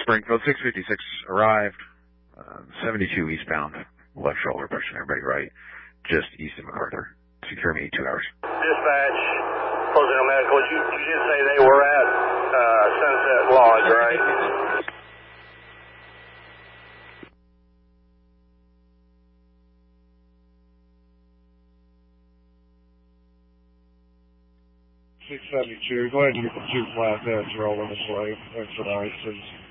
Springfield, 656 arrived, 72 eastbound, left shoulder, pushing everybody right, just east of MacArthur. Secure me 2 hours. Dispatch, Postal Medical, you did say they were at Sunset Lodge, right? Go ahead and get the 2 flat heads rolling this way. Expedite, please.